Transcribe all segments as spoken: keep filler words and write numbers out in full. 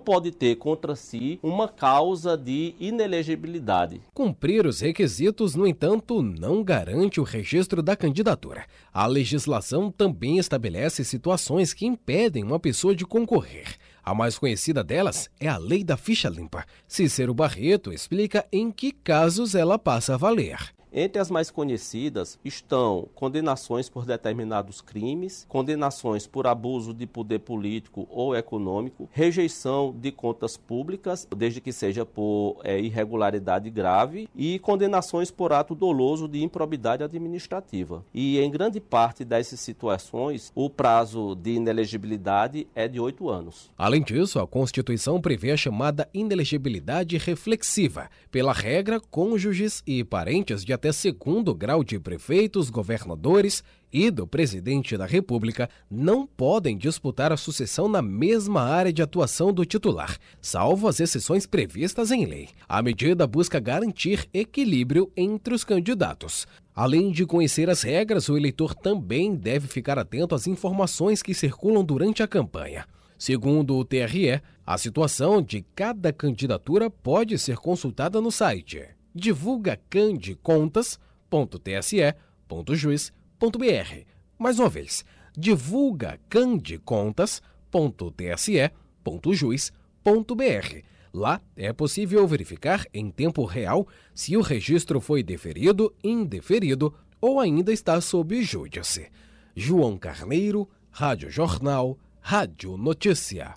pode ter contra si uma causa de inelegibilidade. Cumprir os requisitos, no entanto, não garante o registro da candidatura. A legislação também estabelece situações que impedem uma pessoa de concorrer. A mais conhecida delas é a Lei da Ficha Limpa. Cícero Barreto explica em que casos ela passa a valer. Entre as mais conhecidas estão condenações por determinados crimes, condenações por abuso de poder político ou econômico, rejeição de contas públicas, desde que seja por é, irregularidade grave, e condenações por ato doloso de improbidade administrativa. E em grande parte dessas situações, o prazo de inelegibilidade é de oito anos. Além disso, a Constituição prevê a chamada inelegibilidade reflexiva. Pela regra, cônjuges e parentes de até segundo grau de prefeitos, governadores e do presidente da República não podem disputar a sucessão na mesma área de atuação do titular, salvo as exceções previstas em lei. A medida busca garantir equilíbrio entre os candidatos. Além de conhecer as regras, o eleitor também deve ficar atento às informações que circulam durante a campanha. Segundo o T R E, a situação de cada candidatura pode ser consultada no site divulga cande contas ponto t s e ponto juiz ponto b r. Mais uma vez, divulga cande contas ponto t s e ponto juiz ponto b r. Lá é possível verificar em tempo real se o registro foi deferido, indeferido ou ainda está sob júdice. João Carneiro, Rádio Jornal, Rádio Notícia.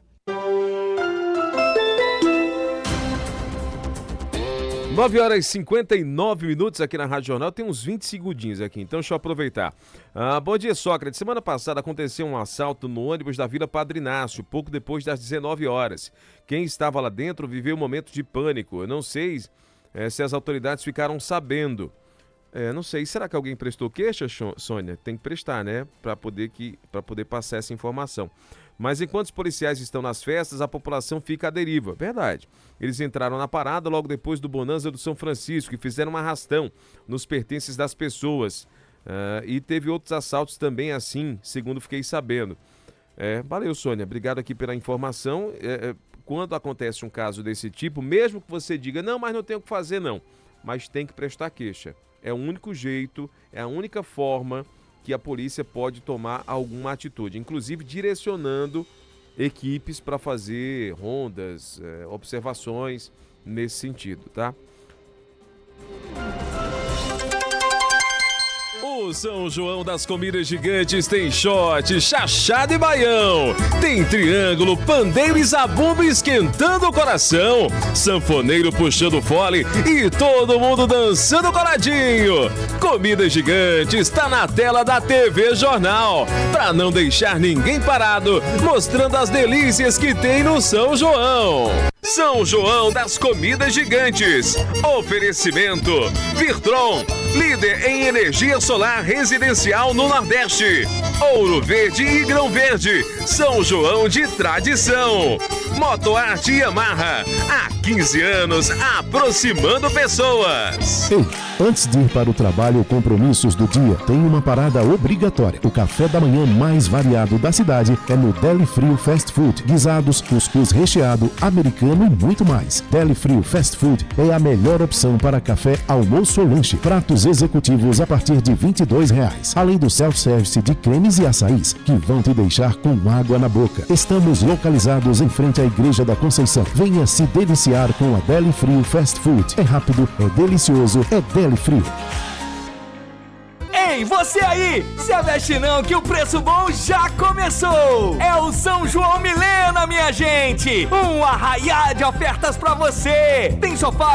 nove horas e cinquenta e nove minutos aqui na Rádio Jornal, tem uns vinte segundinhos aqui, então deixa eu aproveitar. Ah, bom dia, Sócrates. Semana passada aconteceu um assalto no ônibus da Vila Padre Inácio, pouco depois das dezenove horas. Quem estava lá dentro viveu um momento de pânico. Eu não sei é, se as autoridades ficaram sabendo. É, não sei, será que alguém prestou queixa, Sônia? Tem que prestar, né? Para poder, que, para poder passar essa informação. Mas enquanto os policiais estão nas festas, a população fica à deriva. Verdade. Eles entraram na parada logo depois do Bonanza do São Francisco e fizeram um arrastão nos pertences das pessoas. Uh, e teve outros assaltos também assim, segundo fiquei sabendo. É, valeu, Sônia. Obrigado aqui pela informação. É, quando acontece um caso desse tipo, mesmo que você diga, não, mas não tem o que fazer, não. Mas tem que prestar queixa. É o único jeito, é a única forma que a polícia pode tomar alguma atitude, inclusive direcionando equipes para fazer rondas, é, observações nesse sentido, tá? O São João das Comidas Gigantes tem shot, chachado e baião. Tem triângulo, pandeiro e zabumba esquentando o coração. Sanfoneiro puxando fole e todo mundo dançando coladinho. Comidas Gigantes tá na tela da T V Jornal. Pra não deixar ninguém parado, mostrando as delícias que tem no São João. São João das Comidas Gigantes. Oferecimento Virtron, líder em energia solar residencial no Nordeste. Ouro Verde e Grão Verde, São João de tradição. Motoarte Yamaha, há quinze anos aproximando pessoas. Ei, antes de ir para o trabalho ou compromissos do dia, tem uma parada obrigatória. O café da manhã mais variado da cidade é no Deli Frio Fast Food. Guisados, cuscuz recheado, americano e muito mais. Deli Frio Fast Food é a melhor opção para café, almoço ou lanche. Pratos executivos a partir de vinte e dois reais. Além do self-service de cremes e açaís, que vão te deixar com água na boca. Estamos localizados em frente à Igreja da Conceição. Venha se deliciar com a Deli Frio Fast Food. É rápido, é delicioso, é Deli Frio. Ei, você aí! Se aveste não que o preço bom já começou! É o São João Milena, minha gente! Um arraiá de ofertas pra você! Tem sofá